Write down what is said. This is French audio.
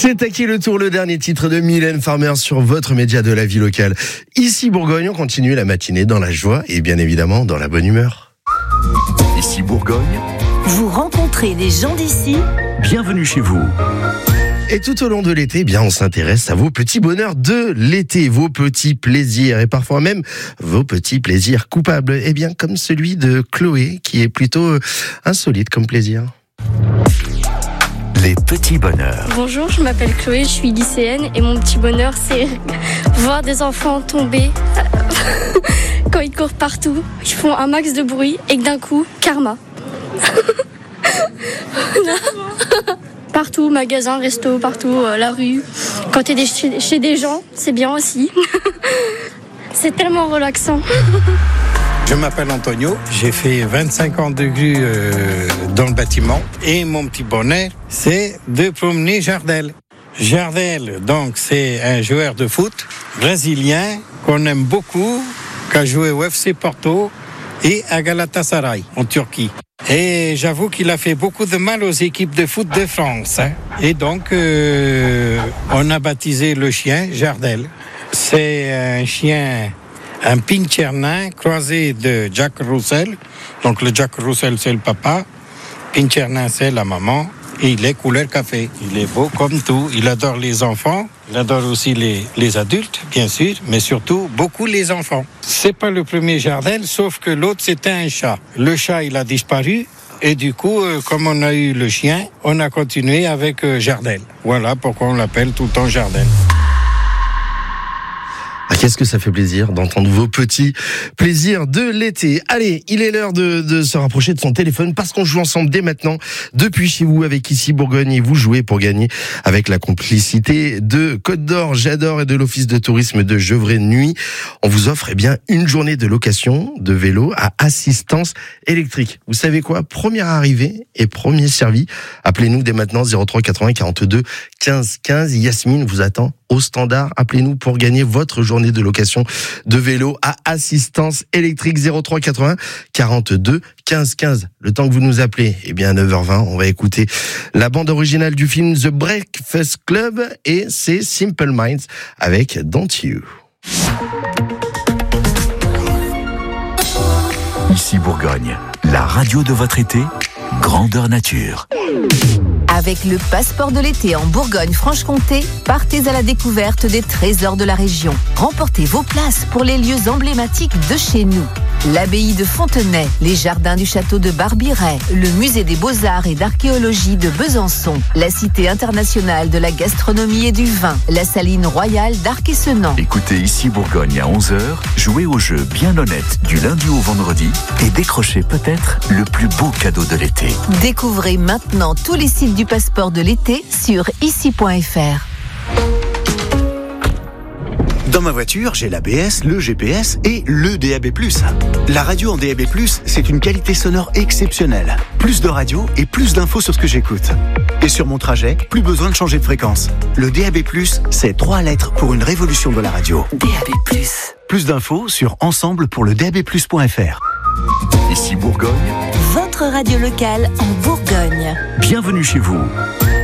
C'est à qui le tour, le dernier titre de Mylène Farmer sur votre média de la vie locale. Ici Bourgogne, on continue la matinée dans la joie et bien évidemment dans la bonne humeur. Ici Bourgogne, vous rencontrez des gens d'ici. Bienvenue chez vous. Et tout au long de l'été, bien, on s'intéresse à vos petits bonheurs de l'été, vos petits plaisirs et parfois même vos petits plaisirs coupables. Eh bien, comme celui de Chloé, qui est plutôt insolite comme plaisir. Les petits bonheurs. Bonjour, je m'appelle Chloé, je suis lycéenne et mon petit bonheur c'est voir des enfants tomber quand ils courent partout, ils font un max de bruit et que d'un coup, karma. Partout, magasin, resto, partout, la rue. Quand t'es chez des gens, c'est bien aussi. C'est tellement relaxant. Je m'appelle Antonio, j'ai fait 25 ans de grue dans le bâtiment et mon petit bonheur, c'est de promener Jardel. Jardel, donc, c'est un joueur de foot brésilien qu'on aime beaucoup, qui a joué au FC Porto et à Galatasaray, en Turquie. Et j'avoue qu'il a fait beaucoup de mal aux équipes de foot de France. Et donc, on a baptisé le chien Jardel. C'est un chien... un pincher nain croisé de Jack Russell. Donc le Jack Russell, c'est le papa. Pincher nain, c'est la maman. Et il est couleur café. Il est beau comme tout. Il adore les enfants. Il adore aussi les adultes, bien sûr. Mais surtout, beaucoup les enfants. C'est pas le premier Jardel, sauf que l'autre, c'était un chat. Le chat, il a disparu. Et du coup, comme on a eu le chien, on a continué avec Jardel. Voilà pourquoi on l'appelle tout le temps Jardel. Ah, qu'est-ce que ça fait plaisir d'entendre vos petits plaisirs de l'été. Allez, il est l'heure de se rapprocher de son téléphone parce qu'on joue ensemble dès maintenant depuis chez vous avec Ici Bourgogne et vous jouez pour gagner avec la complicité de Côte d'Or, J'adore et de l'Office de tourisme de Gevrey Nuit. On vous offre une journée de location de vélo à assistance électrique. Vous savez quoi ? Première arrivée et premier servi. Appelez-nous dès maintenant 03 80 42 15 15. Yasmine vous attend au standard. Appelez-nous pour gagner votre journée de location de vélo à assistance électrique 03 80 42 15 15. Le temps que vous nous appelez, à 9h20, on va écouter la bande originale du film The Breakfast Club et c'est Simple Minds avec Don't You. Ici Bourgogne, la radio de votre été, grandeur nature. Avec le passeport de l'été en Bourgogne-Franche-Comté, partez à la découverte des trésors de la région. Remportez vos places pour les lieux emblématiques de chez nous. L'abbaye de Fontenay, les jardins du château de Barbiret, le musée des beaux-arts et d'archéologie de Besançon, la cité internationale de la gastronomie et du vin, la saline royale d'Arc-et-Senans. Écoutez Ici Bourgogne à 11h, jouez au jeu bien honnête du lundi au vendredi et décrochez peut-être le plus beau cadeau de l'été. Découvrez maintenant tous les sites du passeport de l'été sur ici.fr. Dans ma voiture, j'ai l'ABS, le GPS et le DAB+. La radio en DAB+, c'est une qualité sonore exceptionnelle. Plus de radio et plus d'infos sur ce que j'écoute. Et sur mon trajet, plus besoin de changer de fréquence. Le DAB+, c'est 3 lettres pour une révolution de la radio. DAB+. Plus d'infos sur ensemble-pour-le-DAB+.fr. Ici Bourgogne, Votre radio locale en Bourgogne. bienvenue chez vous.